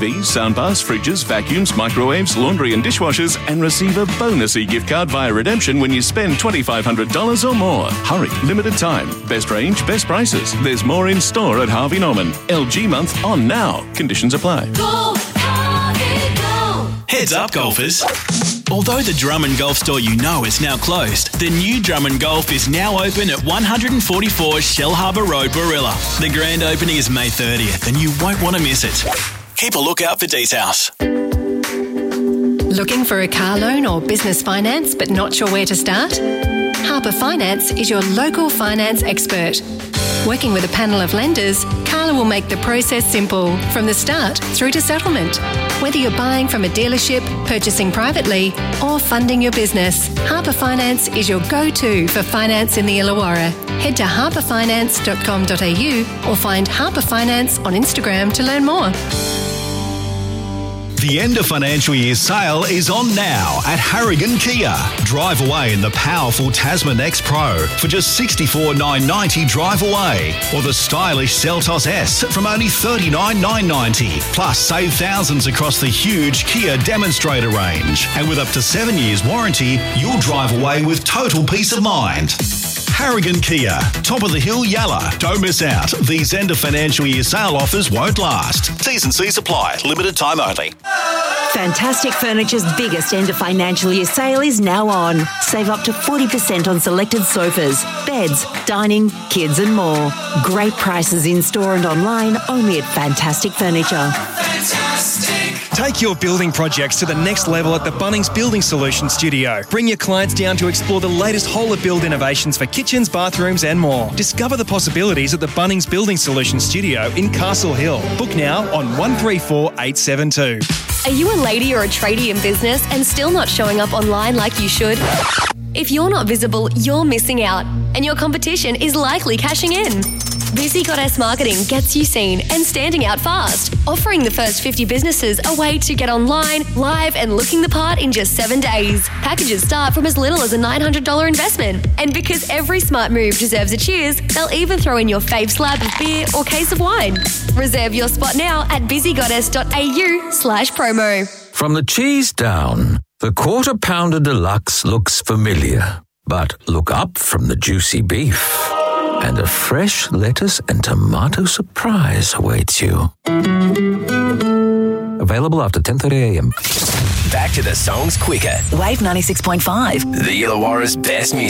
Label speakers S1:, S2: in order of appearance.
S1: TVs, soundbars, fridges, vacuums, microwaves, laundry and dishwashers, and receive a bonus e-gift card via redemption when you spend $2,500 or more. Hurry, limited time. Best range, best prices. There's more in store at Harvey Norman. LG month on now. Conditions apply.
S2: Go, Harvey, go!
S3: Heads up, golfers. Although the Drummond Golf store you know is now closed, the new Drummond Golf is now open at 144 Shell Harbour Road, Barilla. The grand opening is May 30th and you won't want to miss it. Keep a lookout for details.
S4: Looking for a car loan or business finance but not sure where to start? Harbour Finance is your local finance expert. Working with a panel of lenders, Carla will make the process simple from the start through to settlement. Whether you're buying from a dealership, purchasing privately or funding your business, Harbour Finance is your go-to for finance in the Illawarra. Head to harbourfinance.com.au or find Harbour Finance on Instagram to learn more.
S5: The end of financial year sale is on now at Harrigan Kia. Drive away in the powerful Tasman X Pro for just $64,990 drive away, or the stylish Seltos S from only $39,990. Plus, save thousands across the huge Kia demonstrator range. And with up to 7 years warranty, you'll drive away with total peace of mind. Harrigan Kia, top of the hill, Yalla. Don't miss out. These end of financial year sale offers won't last. T's and C's apply. Limited time only.
S6: Fantastic Furniture's biggest end of financial year sale is now on. Save up to 40% on selected sofas, beds, dining, kids and more. Great prices in store and online only at Fantastic Furniture.
S7: Fantastic. Take your building projects to the next level at the Bunnings Building Solutions Studio. Bring your clients down to explore the latest whole-of-build innovations for kitchens, bathrooms and more. Discover the possibilities at the Bunnings Building Solutions Studio in Castle Hill. Book now on 134872.
S8: Are you a lady or a tradie in business and still not showing up online like you should? If you're not visible, you're missing out, and your competition is likely cashing in. Busy Goddess Marketing gets you seen and standing out fast, offering the first 50 businesses a way to get online, live and looking the part in just 7 days. Packages start from as little as a $900 investment. And because every smart move deserves a cheers, they'll even throw in your fave slab of beer or case of wine. Reserve your spot now at busygoddess.au/promo.
S9: From the cheese down, the Quarter Pounder Deluxe looks familiar. But look up from the juicy beef, and a fresh lettuce and tomato surprise awaits you. Available after 10:30 a.m.
S3: Back to the songs quicker.
S6: Wave 96.5.
S3: The Illawarra's best music.